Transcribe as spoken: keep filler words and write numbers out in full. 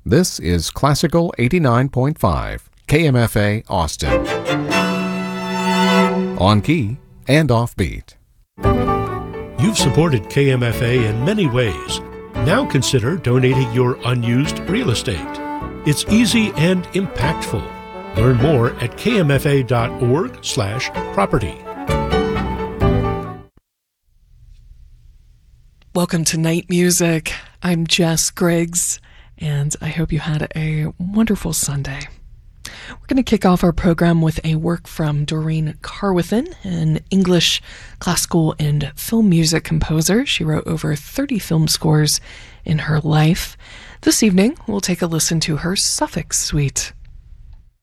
This is Classical eighty-nine point five, K M F A Austin. On key and offbeat. You've supported K M F A in many ways. Now consider donating your unused real estate. It's easy and impactful. Learn more at k m f a dot org slash property. Welcome to Night Music. I'm Jess Griggs, and I hope you had a wonderful Sunday. We're going to kick off our program with a work from Doreen Carwithen, an English classical and film music composer. She wrote over thirty film scores in her life. This evening, we'll take a listen to her Suffolk Suite.